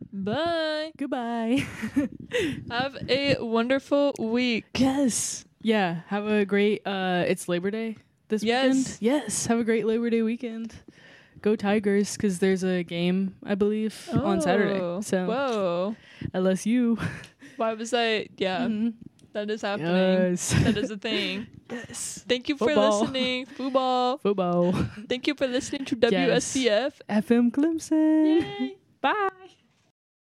Bye. Goodbye. Have a wonderful week. Yes. Yeah. Have a great, it's Labor Day this Yes. weekend. Yes. Have a great Labor Day weekend. Go Tigers, because there's a game, I believe, on Saturday. So, Whoa. LSU. Why was I? Yeah, Mhm. that is happening. Yes. That is a thing. Yes. Thank you for Football. listening. Football. Football. Thank you for listening to Yes. WSCF. FM Clemson. Yay. Bye.